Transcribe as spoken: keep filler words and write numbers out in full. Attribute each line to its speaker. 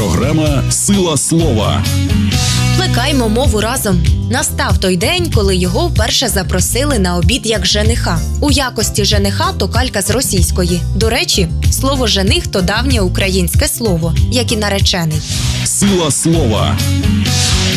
Speaker 1: Програма «Сила слова».
Speaker 2: Плекаймо мову разом. Настав той день, коли його вперше запросили на обід як жениха. У якості жениха то калька з російської. До речі, слово «жених» то давнє українське слово, як і наречений.
Speaker 1: Сила слова.